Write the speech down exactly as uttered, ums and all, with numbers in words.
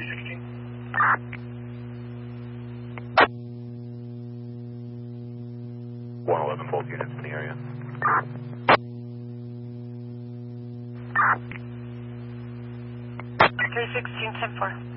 three sixteen. one eleven both units in the area. three sixteen, ten four.